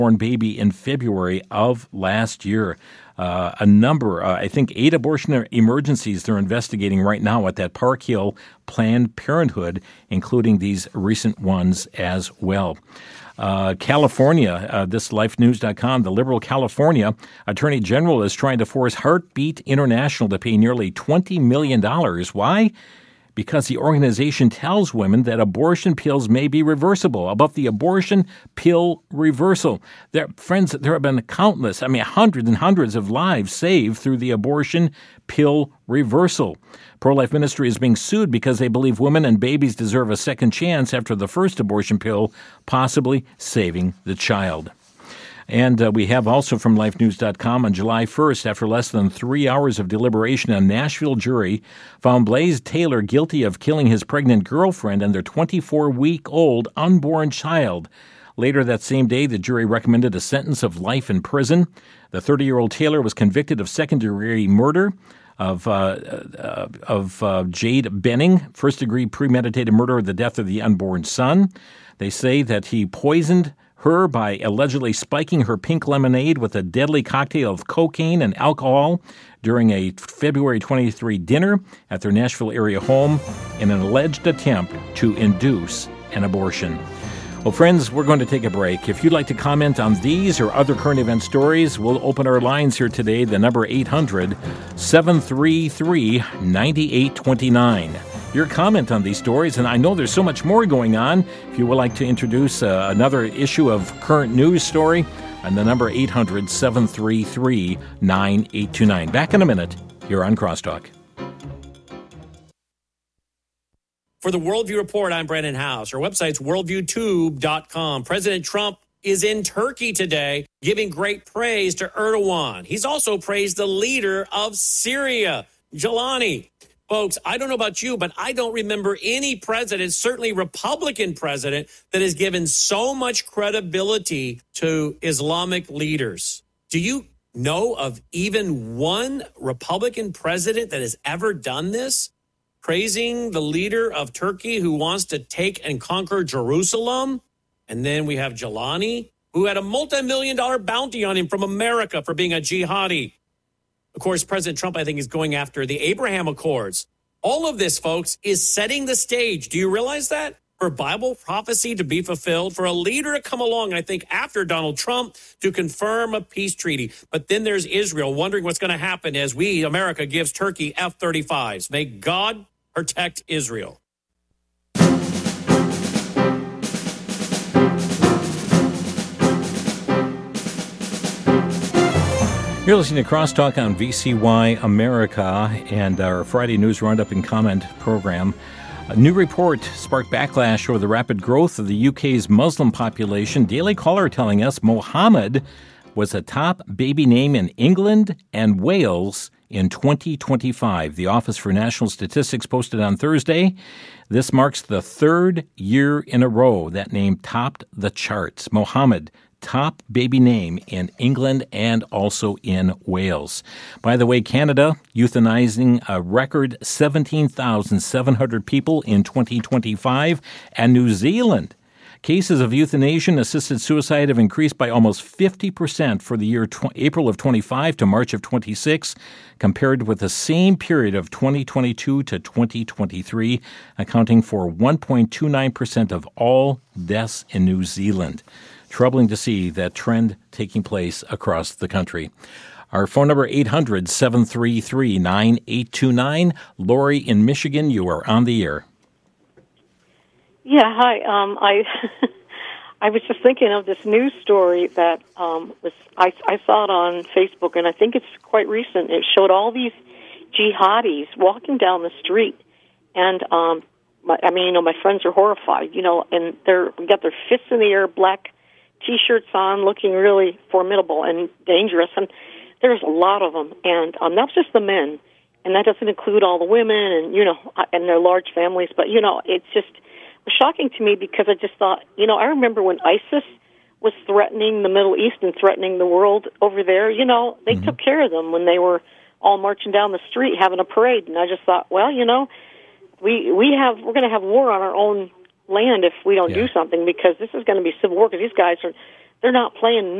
born baby in February of last year. A number, I think 8 abortion emergencies they're investigating right now at that Park Hill Planned Parenthood, including these recent ones as well. California, this lifenews.com, the liberal California Attorney General is trying to force Heartbeat International to pay nearly $20 million. Why? Because the organization tells women that abortion pills may be reversible. About the abortion pill reversal. Friends, there have been countless, hundreds and hundreds of lives saved through the abortion pill reversal. Pro-Life Ministry is being sued because they believe women and babies deserve a second chance after the first abortion pill, possibly saving the child. And we have also from LifeNews.com on July 1st, after less than 3 hours of deliberation, a Nashville jury found Blaze Taylor guilty of killing his pregnant girlfriend and their 24-week-old unborn child. Later that same day, the jury recommended a sentence of life in prison. The 30-year-old Taylor was convicted of second-degree murder of Jade Benning, first-degree premeditated murder of the death of the unborn son. They say that he poisoned her by allegedly spiking her pink lemonade with a deadly cocktail of cocaine and alcohol during a February 23 dinner at their Nashville area home in an alleged attempt to induce an abortion. Well, friends, we're going to take a break. If you'd like to comment on these or other current event stories, we'll open our lines here today. The number 800-733-9829. Your comment on these stories, and I know there's so much more going on. If you would like to introduce another issue of current news story, and the number 800-733-9829. Back in a minute here on Crosstalk. For the Worldview Report, I'm Brandon House. Our website's worldviewtube.com. President Trump is in Turkey today, giving great praise to Erdogan. He's also praised the leader of Syria, Jelani. Folks, I don't know about you, but I don't remember any president, certainly Republican president, that has given so much credibility to Islamic leaders. Do you know of even one Republican president that has ever done this? Praising the leader of Turkey who wants to take and conquer Jerusalem. And then we have Jelani, who had a multi-million-dollar bounty on him from America for being a jihadi. Of course, President Trump, I think, is going after the Abraham Accords. All of this, folks, is setting the stage. Do you realize that? For Bible prophecy to be fulfilled, for a leader to come along, I think, after Donald Trump to confirm a peace treaty. But then there's Israel wondering what's going to happen as America, gives Turkey F-35s. May God protect Israel. You're listening to Crosstalk on VCY America and our Friday News Roundup and Comment program. A new report sparked backlash over the rapid growth of the UK's Muslim population. Daily Caller telling us Mohammed was a top baby name in England and Wales in 2025. The Office for National Statistics posted on Thursday. This marks the third year in a row that name topped the charts. Mohammed, top baby name in England and also in Wales. By the way, Canada euthanizing a record 17,700 people in 2025, and New Zealand. Cases of euthanasia-assisted suicide have increased by almost 50% for the year April of 25 to March of 26, compared with the same period of 2022 to 2023, accounting for 1.29% of all deaths in New Zealand. Troubling to see that trend taking place across the country. Our phone number, 800-733-9829. Lori in Michigan, you are on the air. Yeah, hi. I was just thinking of this news story that I saw it on Facebook, and I think it's quite recent. It showed all these jihadis walking down the street, and my friends are horrified, and we got their fists in the air, black T-shirts on, looking really formidable and dangerous, and there's a lot of them, and that's just the men, and that doesn't include all the women and and their large families, but it's just shocking to me because I just thought, I remember when ISIS was threatening the Middle East and threatening the world over there, they took care of them when they were all marching down the street having a parade, and I just thought, well, we're going to have war on our own land if we don't do something, because this is going to be civil war, because these guys they're not playing